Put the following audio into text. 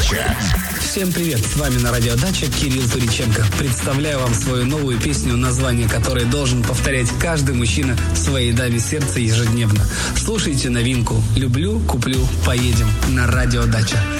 Дача. Всем привет, с вами на Радио Дача Кирилл Туриченко. Представляю вам свою новую песню, название которой должен повторять каждый мужчина своей даме сердца ежедневно. Слушайте новинку «Люблю, куплю, поедем» на Радио Дача.